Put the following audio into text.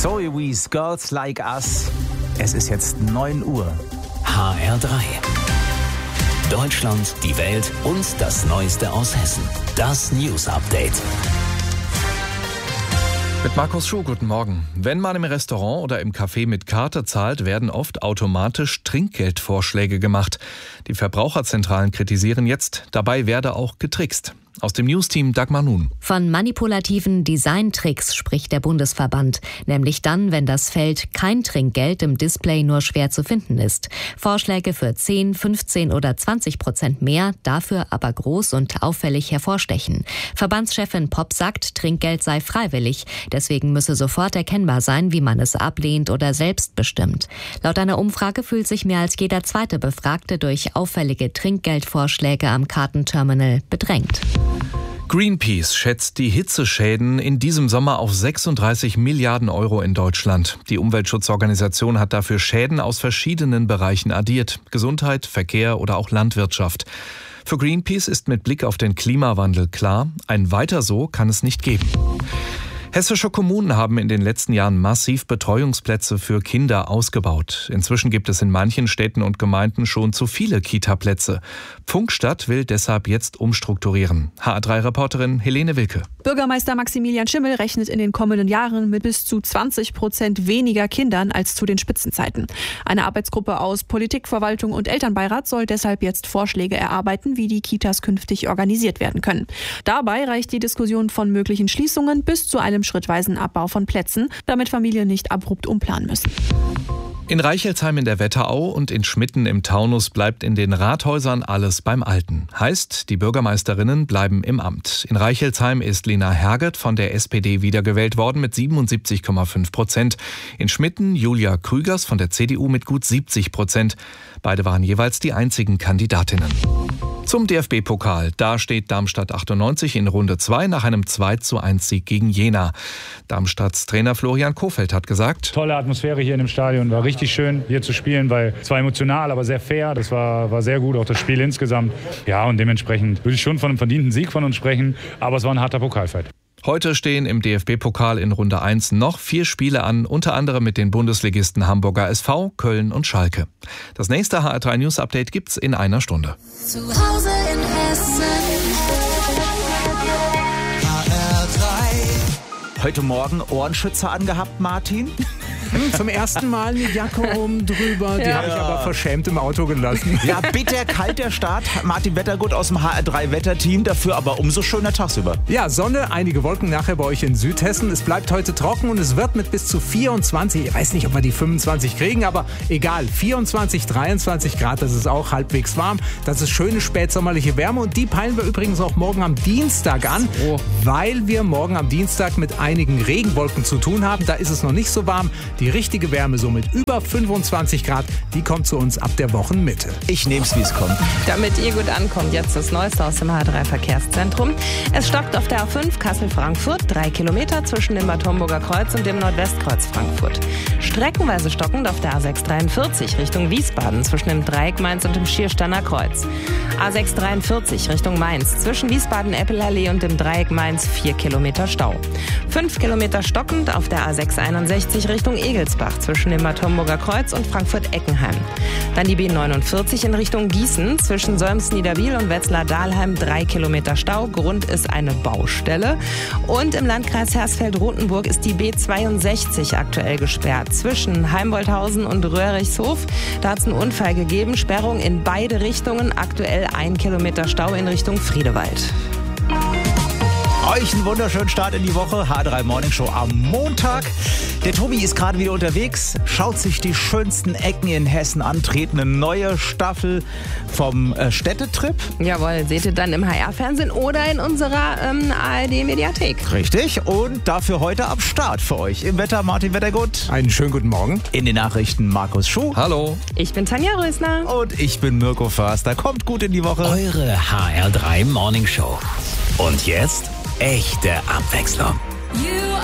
Zoe Wees, Girls Like Us. Es ist jetzt 9 Uhr. HR3. Deutschland, die Welt und das Neueste aus Hessen. Das News Update. Mit Markus Schuh, guten Morgen. Wenn man im Restaurant oder im Café mit Karte zahlt, werden oft automatisch Trinkgeldvorschläge gemacht. Die Verbraucherzentralen kritisieren jetzt, dabei werde auch getrickst. Aus dem Newsteam Dagmar Nun. Von manipulativen Designtricks spricht der Bundesverband, nämlich dann, wenn das Feld kein Trinkgeld im Display nur schwer zu finden ist. Vorschläge für 10, 15 oder 20% mehr, dafür aber groß und auffällig hervorstechen. Verbandschefin Popp sagt, Trinkgeld sei freiwillig, deswegen müsse sofort erkennbar sein, wie man es ablehnt oder selbst bestimmt. Laut einer Umfrage fühlt sich mehr als jeder zweite Befragte durch auffällige Trinkgeldvorschläge am Kartenterminal bedrängt. Greenpeace schätzt die Hitzeschäden in diesem Sommer auf 36 Milliarden Euro in Deutschland. Die Umweltschutzorganisation hat dafür Schäden aus verschiedenen Bereichen addiert. Gesundheit, Verkehr oder auch Landwirtschaft. Für Greenpeace ist mit Blick auf den Klimawandel klar, ein Weiter so kann es nicht geben. Hessische Kommunen haben in den letzten Jahren massiv Betreuungsplätze für Kinder ausgebaut. Inzwischen gibt es in manchen Städten und Gemeinden schon zu viele Kita-Plätze. Pfungstadt will deshalb jetzt umstrukturieren. HR3-Reporterin Helene Wilke. Bürgermeister Maximilian Schimmel rechnet in den kommenden Jahren mit bis zu 20% weniger Kindern als zu den Spitzenzeiten. Eine Arbeitsgruppe aus Politik, Verwaltung und Elternbeirat soll deshalb jetzt Vorschläge erarbeiten, wie die Kitas künftig organisiert werden können. Dabei reicht die Diskussion von möglichen Schließungen bis zu einem schrittweisen Abbau von Plätzen, damit Familien nicht abrupt umplanen müssen. In Reichelsheim in der Wetterau und in Schmitten im Taunus bleibt in den Rathäusern alles beim Alten. Heißt, die Bürgermeisterinnen bleiben im Amt. In Reichelsheim ist Lena Herget von der SPD wiedergewählt worden mit 77,5%. In Schmitten Julia Krügers von der CDU mit gut 70%. Beide waren jeweils die einzigen Kandidatinnen. Zum DFB-Pokal. Da steht Darmstadt 98 in Runde 2 nach einem 2:1-Sieg gegen Jena. Darmstadts Trainer Florian Kohfeldt hat gesagt: Tolle Atmosphäre hier in dem Stadion. War richtig schön hier zu spielen, weil es war emotional, aber sehr fair. Das war sehr gut, auch das Spiel insgesamt. Ja, und dementsprechend würde ich schon von einem verdienten Sieg von uns sprechen. Aber es war ein harter Pokalfight. Heute stehen im DFB-Pokal in Runde 1 noch 4 Spiele an, unter anderem mit den Bundesligisten Hamburger SV, Köln und Schalke. Das nächste HR3 News Update gibt's in einer Stunde. Zu Hause in Hessen. HR3. Heute Morgen Ohrenschützer angehabt, Martin? Zum ersten Mal eine Jacke oben drüber, die habe ich aber verschämt im Auto gelassen. Ja, bitter kalt der Start. Martin Wettergut aus dem HR3-Wetterteam, dafür aber umso schöner tagsüber. Ja, Sonne, einige Wolken nachher bei euch in Südhessen. Es bleibt heute trocken und es wird mit bis zu 24, ich weiß nicht, ob wir die 25 kriegen, aber egal, 24, 23 Grad, das ist auch halbwegs warm. Das ist schöne spätsommerliche Wärme und die peilen wir übrigens auch morgen am Dienstag an, weil wir morgen am Dienstag mit einigen Regenwolken zu tun haben. Da ist es noch nicht so warm. Die richtige Wärme, so mit über 25 Grad, die kommt zu uns ab der Wochenmitte. Ich nehme es, wie es kommt. Damit ihr gut ankommt, jetzt das Neueste aus dem HR3-Verkehrszentrum. Es stockt auf der A5 Kassel-Frankfurt, 3 Kilometer zwischen dem Bad Homburger Kreuz und dem Nordwestkreuz Frankfurt. Streckenweise stockend auf der A643 Richtung Wiesbaden zwischen dem Dreieck Mainz und dem Schiersteiner Kreuz. A643 Richtung Mainz zwischen Wiesbaden-Eppelallee und dem Dreieck Mainz 4 Kilometer Stau. 5 Kilometer stockend auf der A661 Richtung Egelsbach zwischen dem Bad Homburger Kreuz und Frankfurt-Eckenheim. Dann die B49 in Richtung Gießen zwischen Solms-Niederbiel und Wetzlar-Dahlheim 3 Kilometer Stau. Grund ist eine Baustelle. Und im Landkreis Hersfeld-Rotenburg ist die B62 aktuell gesperrt zwischen Heimbolthausen und Röhrichshof. Da hat es einen Unfall gegeben. Sperrung in beide Richtungen. Aktuell 1 Kilometer Stau in Richtung Friedewald. Euch einen wunderschönen Start in die Woche. HR3 Morning Show am Montag. Der Tobi ist gerade wieder unterwegs, schaut sich die schönsten Ecken in Hessen an, dreht eine neue Staffel vom Städtetrip. Jawohl, seht ihr dann im HR-Fernsehen oder in unserer ARD-Mediathek. Richtig, und dafür heute am Start für euch. Im Wetter Martin Wettergut. Einen schönen guten Morgen. In den Nachrichten Markus Schuh. Hallo. Ich bin Tanja Rösner. Und ich bin Mirko Förster. Kommt gut in die Woche. Eure HR3 Morning Show. Und jetzt echte Abwechslung.